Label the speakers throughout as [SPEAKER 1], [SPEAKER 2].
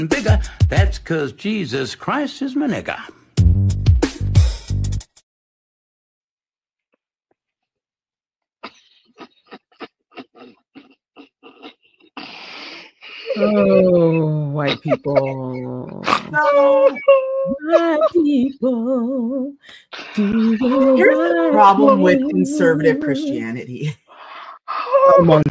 [SPEAKER 1] bigger. That's because Jesus Christ is my nigga.
[SPEAKER 2] Oh, white people. White people.
[SPEAKER 3] Here's the problem with conservative Christianity.
[SPEAKER 2] Among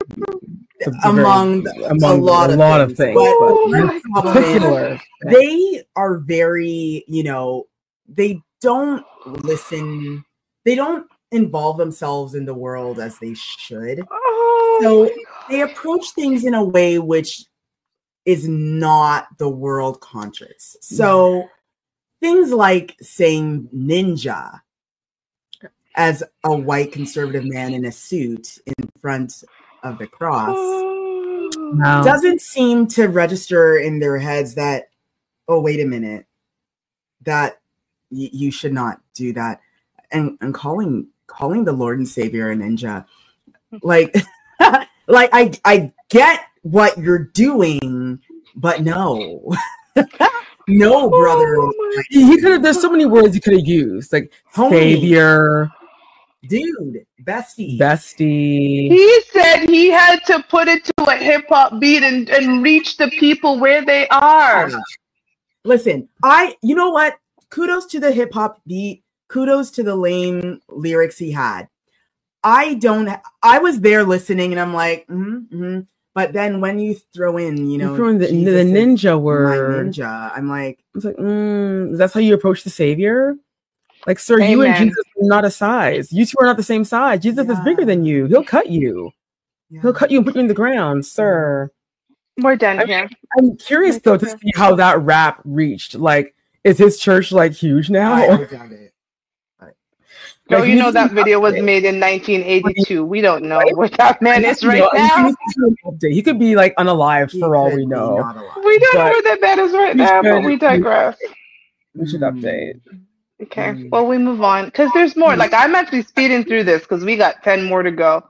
[SPEAKER 3] a lot of things.
[SPEAKER 2] But particular.
[SPEAKER 3] They are very, they don't listen. They don't involve themselves in the world as they should. So they approach things in a way which is not the world conscious. So things like saying ninja as a white conservative man in a suit in front of the cross doesn't seem to register in their heads that, oh, wait a minute, that you should not do that. And calling the Lord and Savior a ninja, like I get what you're doing, but no. No, brother.
[SPEAKER 2] He could have. There's so many words he could have used, like
[SPEAKER 3] homie,
[SPEAKER 2] savior,
[SPEAKER 3] dude, bestie.
[SPEAKER 4] He said he had to put it to a hip hop beat and reach the people where they are.
[SPEAKER 3] Listen, you know what? Kudos to the hip hop beat. Kudos to the lame lyrics he had. I was there listening, and I'm like, But then when you throw in, the
[SPEAKER 2] ninja word,
[SPEAKER 3] ninja, I'm like,
[SPEAKER 2] it's like, that's how you approach the Savior? Like, sir, Amen. You and Jesus are not a size. You two are not the same size. Jesus is bigger than you. He'll cut you. Yeah. He'll cut you and put you in the ground, sir.
[SPEAKER 4] We're done here.
[SPEAKER 2] I'm curious though to see how that rap reached. Like, is his church like huge now?
[SPEAKER 3] I found it.
[SPEAKER 4] No, that video was made in 1982. We don't know where that man is right now.
[SPEAKER 2] He could be like unalived for all we know.
[SPEAKER 4] We don't know where that man is right now, but we digress.
[SPEAKER 2] We should update.
[SPEAKER 4] Okay, well, we move on because there's more. Like, I'm actually speeding through this because we got 10 more to go.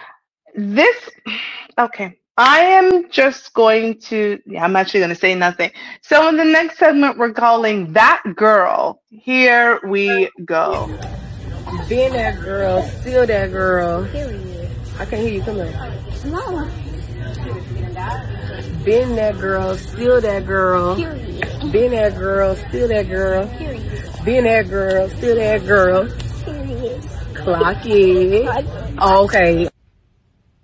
[SPEAKER 4] Okay. I am just going to, I'm actually going to say nothing. So in the next segment, we're calling That Girl. Here we go.
[SPEAKER 5] Being that girl, still that girl. Period. I can't hear you. Come on. No. Being that girl, still that girl. Period. Being that girl, still that girl. Period. Being that girl, still that girl. Period. Clock it. Okay.